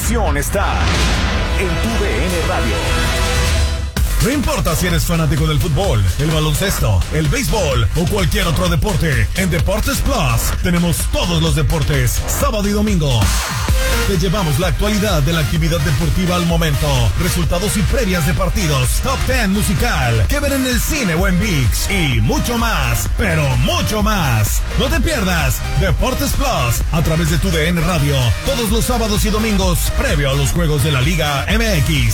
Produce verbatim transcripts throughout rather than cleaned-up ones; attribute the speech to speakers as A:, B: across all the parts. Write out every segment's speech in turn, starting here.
A: diversión está en tu D N Radio.
B: No importa si eres fanático del fútbol, el baloncesto, el béisbol o cualquier otro deporte, en Deportes Plus tenemos todos los deportes, sábado y domingo. Te llevamos la actualidad de la actividad deportiva al momento, resultados y previas de partidos, top ten musical, que ver en el cine o en ViX y mucho más, pero mucho más. No te pierdas Deportes Plus a través de tu D N Radio, todos los sábados y domingos, previo a los juegos de la Liga M X.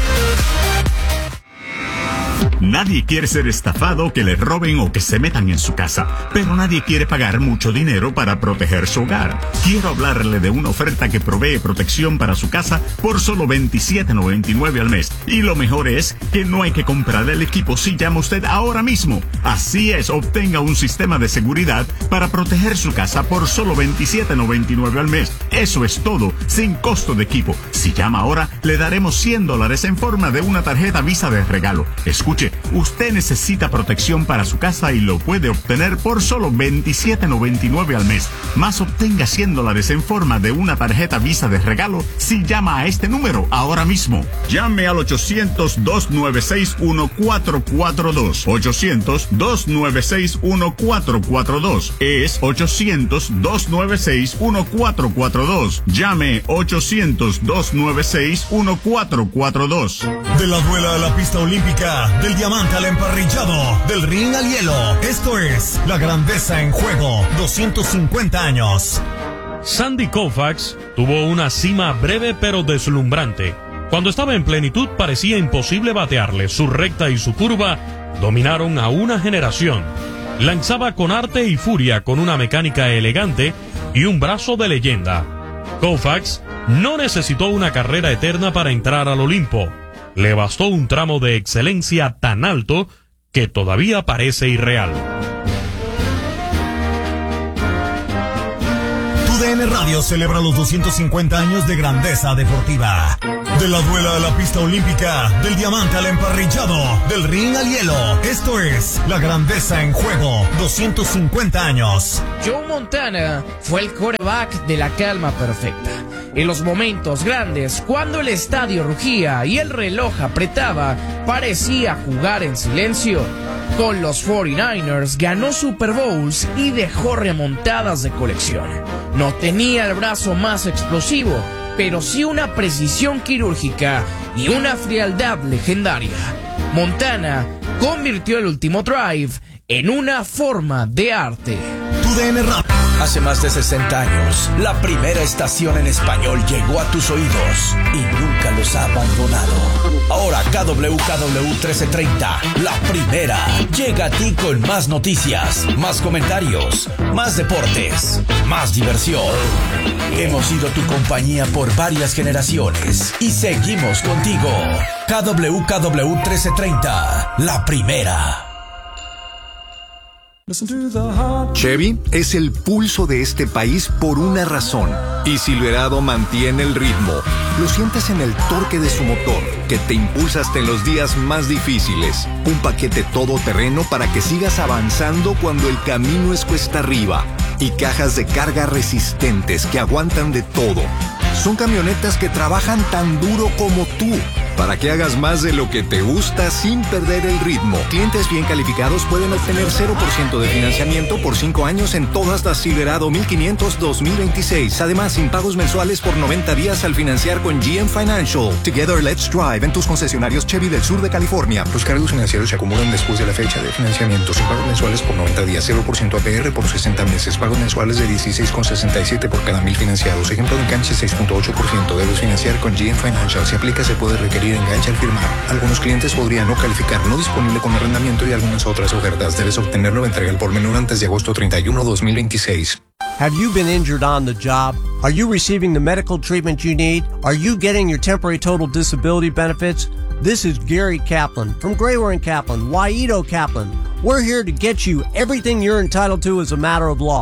C: Nadie quiere ser estafado, que le roben o que se metan en su casa, pero nadie quiere pagar mucho dinero para proteger su hogar. Quiero hablarle de una oferta que provee protección para su casa por solo veintisiete noventa y nueve al mes. Y lo mejor es que no hay que comprar el equipo si llama usted ahora mismo. Así es, obtenga un sistema de seguridad para proteger su casa por solo veintisiete noventa y nueve al mes. Eso es todo, sin costo de equipo. Si llama ahora, le daremos cien dólares en forma de una tarjeta Visa de regalo. Escuche, usted necesita protección para su casa y lo puede obtener por solo veintisiete noventa y nueve al mes. Más obtenga cien dólares en forma de una tarjeta Visa de regalo si llama a este número ahora mismo. Llame al ochocientos, dos nueve seis, uno cuatro cuatro dos. ochocientos, dos nueve seis, uno cuatro cuatro dos. Es ochocientos, dos nueve seis, uno cuatro cuatro dos. Llame ochocientos, dos nueve seis, uno cuatro cuatro dos.
B: De la duela a la pista olímpica, del diamante al emparrillado, del ring al hielo. Esto es La Grandeza en Juego, doscientos cincuenta años.
D: Sandy Koufax tuvo una cima breve pero deslumbrante. Cuando estaba en plenitud parecía imposible batearle. Su recta y su curva dominaron a una generación. Lanzaba con arte y furia, con una mecánica elegante y un brazo de leyenda. Koufax no necesitó una carrera eterna para entrar al Olimpo. Le bastó un tramo de excelencia tan alto que todavía parece irreal.
B: Tu D N Radio celebra los doscientos cincuenta años de grandeza deportiva. De la duela a la pista olímpica, del diamante al emparrillado, del ring al hielo. Esto es La Grandeza en Juego, doscientos cincuenta años.
E: Joe Montana fue el quarterback de la calma perfecta. En los momentos grandes, cuando el estadio rugía y el reloj apretaba, parecía jugar en silencio. Con los cuarenta y nueve ers ganó Super Bowls y dejó remontadas de colección. No tenía el brazo más explosivo, pero sí una precisión quirúrgica y una frialdad legendaria. Montana convirtió el último drive en una forma de arte.
B: Tu D N Radio.
F: Hace más de sesenta años, la primera estación en español llegó a tus oídos y nunca los ha abandonado. Ahora K W K W trece treinta, la primera, llega a ti con más noticias, más comentarios, más deportes, más diversión. Hemos sido tu compañía por varias generaciones y seguimos contigo. K W K W trece treinta, la primera.
G: Chevy es el pulso de este país por una razón. Y Silverado mantiene el ritmo. Lo sientes en el torque de su motor, que te impulsa hasta en los días más difíciles. Un paquete todoterreno para que sigas avanzando cuando el camino es cuesta arriba. Y cajas de carga resistentes que aguantan de todo. Son camionetas que trabajan tan duro como tú, para que hagas más de lo que te gusta sin perder el ritmo. Clientes bien calificados pueden obtener cero por ciento de financiamiento por cinco años en todas las Silverado mil quinientos dos mil veintiséis. Además, sin pagos mensuales por noventa días al financiar con G M Financial. Together, let's drive en tus concesionarios Chevy del sur de California.
H: Los cargos financieros se acumulan después de la fecha de financiamiento. Sin pagos mensuales por noventa días, cero por ciento A P R por sesenta meses. Pagos mensuales de dieciséis con sesenta y siete por cada mil financiados. Ejemplo de enganche seis punto ocho por ciento. Debes financiar con G M Financial. Si aplica, se puede requerir enganche al firmar. Algunos clientes podrían no calificar, no disponible con arrendamiento y algunas otras ofertas. Debes obtenerlo de entrega al por menor antes de agosto treinta y uno, dos mil veintiséis.
I: Have you been injured on the job? Are you receiving the medical treatment you need? Are you getting your temporary total disability benefits? This is Gary Kaplan from Grayware and Kaplan, Waito Kaplan. We're here to get you everything you're entitled to as a matter of law.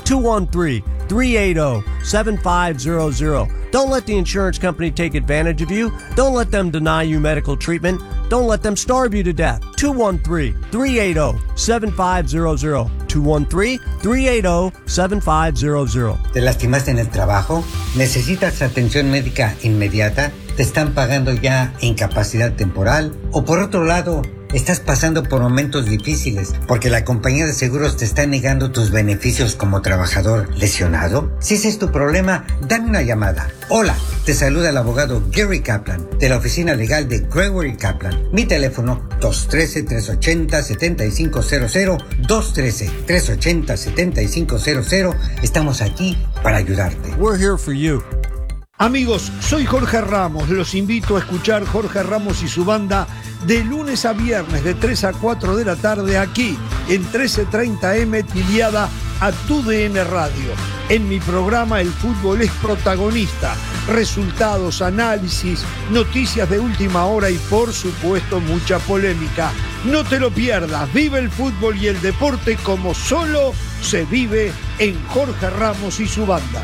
I: two one three, three eight zero, seven five zero zero. Don't let the insurance company take advantage of you. Don't let them deny you medical treatment. Don't let them starve you to death. two one three, three eight zero, seven five zero zero. two one three, three eight zero, seven five zero zero.
J: ¿Te lastimaste en el trabajo? ¿Necesitas atención médica inmediata? ¿Te están pagando ya incapacidad temporal? O por otro lado, estás pasando por momentos difíciles porque la compañía de seguros te está negando tus beneficios como trabajador lesionado. Si ese es tu problema, dame una llamada. Hola, te saluda el abogado Gary Kaplan de la oficina legal de Gregory Kaplan. Mi teléfono dos uno tres, tres ocho cero, siete cinco cero cero, dos uno tres, tres ocho cero, siete cinco cero cero. Estamos aquí para ayudarte.
I: We're here for you.
K: Amigos, soy Jorge Ramos. Los invito a escuchar Jorge Ramos y su banda de lunes a viernes de tres a cuatro de la tarde aquí en trece treinta eme afiliada a Tu D N Radio. En mi programa el fútbol es protagonista. Resultados, análisis, noticias de última hora y por supuesto mucha polémica. No te lo pierdas. Vive el fútbol y el deporte como solo se vive en Jorge Ramos y su banda.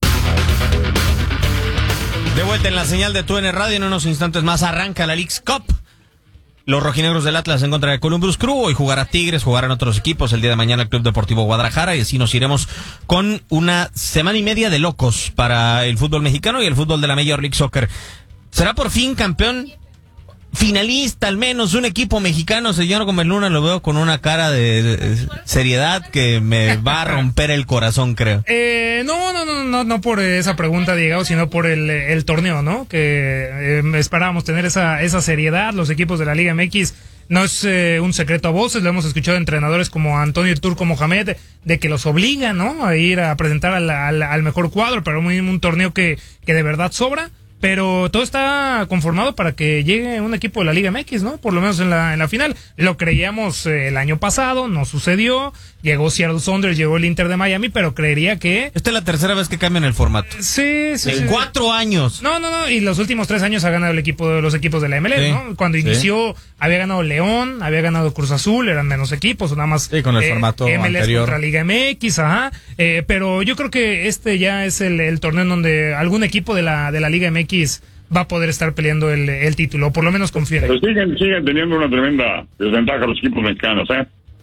L: De vuelta en la señal de Tu D N Radio, en unos instantes más arranca la Leagues Cup. Los rojinegros del Atlas en contra de Columbus Crew. Hoy jugará Tigres, jugarán otros equipos. El día de mañana el Club Deportivo Guadalajara. Y así nos iremos con una semana y media de locos para el fútbol mexicano y el fútbol de la Major League Soccer. ¿Será por fin campeón? Finalista, al menos, un equipo mexicano. Señor Gómez Luna, lo veo con una cara de, de seriedad que me va a romper el corazón, creo.
M: Eh, no, no, no, no, no por esa pregunta, Diego, sino por el, el torneo, ¿no? Que eh, esperábamos tener esa, esa seriedad. Los equipos de la Liga M X no es eh, un secreto a voces, lo hemos escuchado de entrenadores como Antonio el Turco Mohamed, de que los obligan, ¿no? A ir a presentar al, al, al mejor cuadro, pero un, un torneo que, que de verdad sobra. Pero todo está conformado para que llegue un equipo de la Liga M X, ¿no? Por lo menos en la en la final. Lo creíamos eh, el año pasado, no sucedió. Llegó Seattle Sounders, llegó el Inter de Miami, pero creería que...
L: Esta es la tercera vez que cambian el formato.
M: Sí, sí.
L: En
M: sí,
L: cuatro
M: sí.
L: años.
M: No, no, no. Y los últimos tres años ha ganado el equipo de los equipos de la M L S, sí, ¿no? Cuando inició, sí, había ganado León, había ganado Cruz Azul, eran menos equipos, nada más.
L: Sí, con el eh, formato
M: M L S
L: anterior.
M: Contra Liga M X, ajá. Eh, pero yo creo que este ya es el, el torneo en donde algún equipo de la, de la Liga M X va a poder estar peleando el, el título, por lo menos confiere.
N: Pero siguen, siguen teniendo una tremenda desventaja los equipos mexicanos, ¿eh?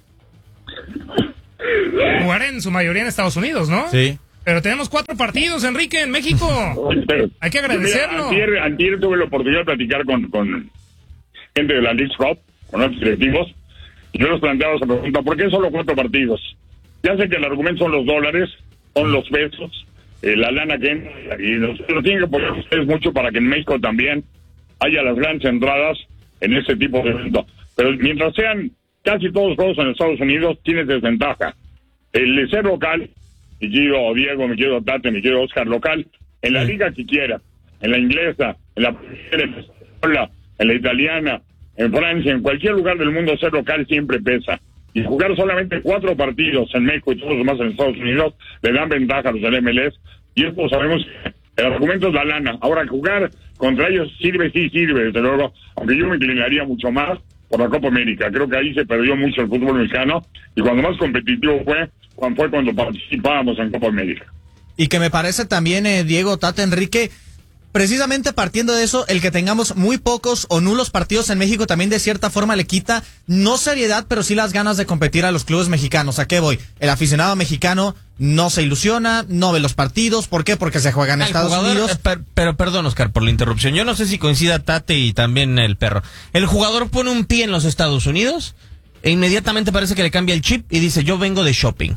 M: Jugar en su mayoría en Estados Unidos, ¿no?
L: Sí.
M: Pero tenemos cuatro partidos, Enrique, en México.
N: Pero,
M: hay que agradecerlo.
N: Mira, antier, antier tuve la oportunidad de platicar con, con gente de la Leagues Cup, con otros directivos, y yo les planteaba esa pregunta, ¿por qué solo cuatro partidos? Ya sé que el argumento son los dólares, son los pesos, Eh, la lana que entra, y lo, lo tienen que poner ustedes mucho para que en México también haya las grandes entradas en este tipo de evento. Pero mientras sean casi todos los juegos en Estados Unidos, tienes desventaja. El de ser local, mi querido Diego, mi querido Tate, mi querido Oscar, local, en la liga que quiera, en la inglesa, en la en la española, en la italiana, en Francia, en cualquier lugar del mundo, ser local siempre pesa. Y jugar solamente cuatro partidos en México y todos los demás en Estados Unidos le dan ventaja a los del M L S. Y esto sabemos que el argumento es la lana. Ahora, jugar contra ellos sirve, sí sirve, desde luego, aunque yo me inclinaría mucho más por la Copa América. Creo que ahí se perdió mucho el fútbol mexicano y cuando más competitivo fue, cuando fue cuando participábamos en Copa América.
O: Y que me parece también, eh, Diego, Tata, Enrique, precisamente partiendo de eso, el que tengamos muy pocos o nulos partidos en México también de cierta forma le quita, no seriedad, pero sí las ganas de competir a los clubes mexicanos. ¿A qué voy? El aficionado mexicano no se ilusiona, no ve los partidos. ¿Por qué? Porque se juega en el Estados
L: jugador,
O: Unidos.
L: Eh, per, pero perdón, Oscar, por la interrupción. Yo no sé si coincida Tate y también el perro. El jugador pone un pie en los Estados Unidos e inmediatamente parece que le cambia el chip y dice, yo vengo de shopping.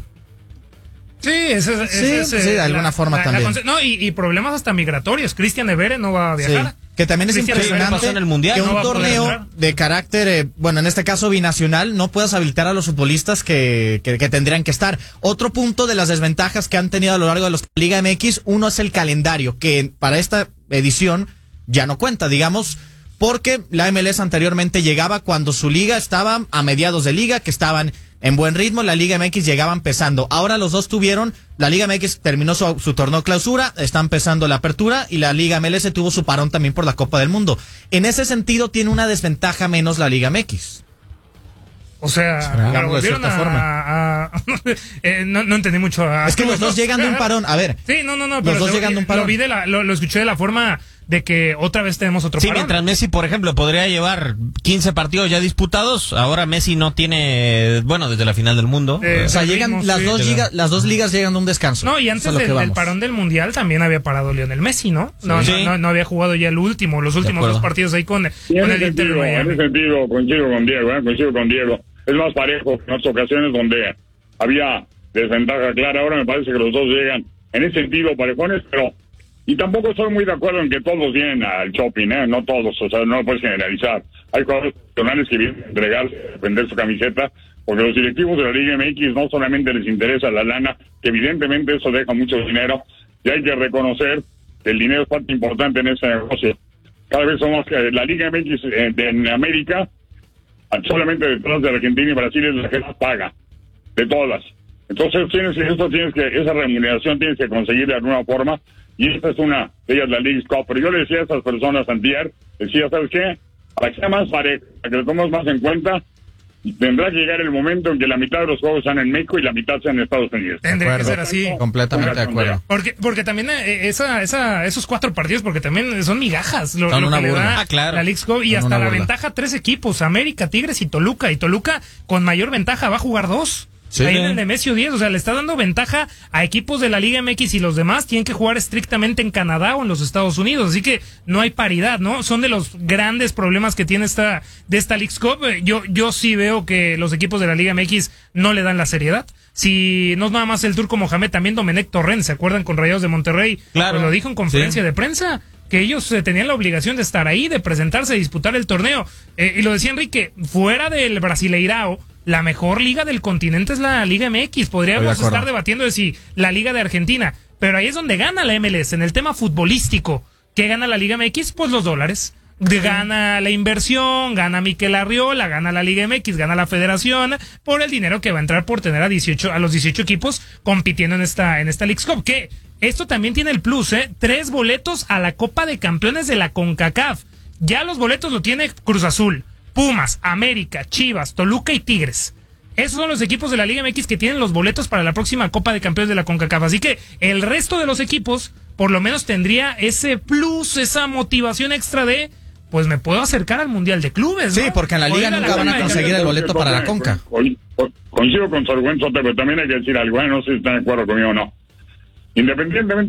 M: Sí, ese, ese,
O: sí,
M: ese,
O: sí, de
M: la,
O: alguna forma
M: la,
O: también.
M: La, no, y, y problemas hasta migratorios. Cristian Evere no va a viajar.
O: Sí, que también es
M: Cristian
O: impresionante
L: en el mundial,
O: que
L: no
O: un torneo de carácter, eh, bueno, en este caso binacional, no puedas habilitar a los futbolistas que, que, que tendrían que estar. Otro punto de las desventajas que han tenido a lo largo de la Liga M X, uno es el calendario, que para esta edición ya no cuenta, digamos, porque la M L S anteriormente llegaba cuando su liga estaba a mediados de liga, que estaban en buen ritmo, la Liga M X llegaba empezando. Ahora los dos tuvieron, la Liga M X terminó su, su torneo clausura, está empezando la apertura y la Liga M L S tuvo su parón también por la Copa del Mundo. En ese sentido tiene una desventaja menos la Liga M X.
M: O sea,
O: Digamos de cierta
M: a,
O: forma.
M: a- a- eh, no, no entendí mucho. A,
O: Es que los dos llegan de un parón. A ver.
M: Sí, no, no, no.
O: Los
M: Pero
O: dos
M: lo,
O: llegan de un parón.
M: Lo, vi de la, lo, lo escuché de la forma de que otra vez tenemos otro
L: Sí,
M: parón.
L: mientras Messi, por ejemplo, podría llevar quince partidos ya disputados, ahora Messi no tiene, bueno, desde la final del mundo.
M: Eh,
O: O sea,
M: el
O: llegan
M: ritmo,
O: las
M: sí.
O: dos ligas, las dos ligas llegan de un descanso.
M: No, y
O: Eso
M: antes
O: es a lo
M: del,
O: que
M: del
O: vamos.
M: parón del Mundial también había parado Lionel Messi, ¿no? No,
L: Sí.
M: no, no, no había jugado ya el último, los últimos
L: acuerdo.
M: dos partidos ahí con,
N: Y en
M: con
N: ese
M: el Inter de
N: sentido, en
M: Miami.
N: ese sentido, coincido con Diego, ¿eh? coincido con Diego. Es más parejo que en otras ocasiones donde había desventaja clara. Ahora me parece que los dos llegan en ese sentido parejones, pero... Y tampoco estoy muy de acuerdo en que todos vienen al shopping, ¿eh? No todos, o sea, no lo puedes generalizar. Hay jugadores profesionales que vienen a entregarse, a vender su camiseta, porque los directivos de la Liga M X no solamente les interesa la lana, que evidentemente eso deja mucho dinero, y hay que reconocer que el dinero es parte importante en ese negocio. Cada vez somos que la Liga M X eh, de, en América, solamente detrás de Argentina y Brasil es la que más paga, de todas. Entonces tienes esto tienes que esa remuneración tienes que conseguir de alguna forma, y esta es una de ellas, la Leagues Cup. Pero yo le decía a esas personas antier, decía, ¿sabes qué? Para que sea más parejo, para que lo tomemos más en cuenta, tendrá que llegar el momento en que la mitad de los juegos sean en México y la mitad sean en Estados Unidos.
M: Tendría que ser así.
O: Completamente de acuerdo.
M: Porque, porque también eh, esa, esa, esos cuatro partidos, porque también son migajas lo,
O: Son
M: lo
O: una
M: que le
O: burla.
M: da
L: Ah, claro.
M: la Leagues Cup, y
O: Son
M: hasta
O: una
M: la
O: burla.
M: ventaja tres equipos, América, Tigres y Toluca, y Toluca con mayor ventaja va a jugar dos.
O: Sí.
M: Ahí en el Nemesio diez, o sea, le está dando ventaja a equipos de la Liga M X, y los demás tienen que jugar estrictamente en Canadá o en los Estados Unidos, así que no hay paridad, ¿no? Son de los grandes problemas que tiene esta de esta Leagues Cup. Yo yo sí veo que los equipos de la Liga M X no le dan la seriedad. Si no es nada más el Turco Mohamed, también Domenech Torrent, ¿se acuerdan con Rayados de Monterrey?
L: Claro.
M: Pues lo dijo en conferencia
L: Sí.
M: de prensa, que ellos eh, tenían la obligación de estar ahí, de presentarse, de disputar el torneo. Eh, y lo decía Enrique, fuera del Brasileirao, la mejor liga del continente es la Liga M X. Podríamos
O: Estoy de acuerdo.
M: estar debatiendo de si la Liga de Argentina, pero ahí es donde gana la M L S, en el tema futbolístico. ¿Qué gana la Liga M X? Pues los dólares. Gana la inversión, gana Mikel Arriola, gana la Liga M X, gana la Federación, por el dinero que va a entrar por tener a dieciocho, a los dieciocho equipos compitiendo en esta, en esta Leagues Cup. Que esto también tiene el plus, ¿eh? Tres boletos a la Copa de Campeones de la CONCACAF. Ya los boletos lo tiene Cruz Azul, Pumas, América, Chivas, Toluca y Tigres. Esos son los equipos de la Liga M X que tienen los boletos para la próxima Copa de Campeones de la CONCACAF. Así que el resto de los equipos, por lo menos tendría ese plus, esa motivación extra de, pues me puedo acercar al Mundial de Clubes, ¿no?
O: Sí, porque en la liga
M: O ir a
O: nunca van a
M: Copa de
O: conseguir el
M: Campeones.
O: boleto para la Conca.
N: Co- co- Coincido con su argumento, pero también hay que decir algo, ¿eh? No sé si están de acuerdo conmigo o no. Independientemente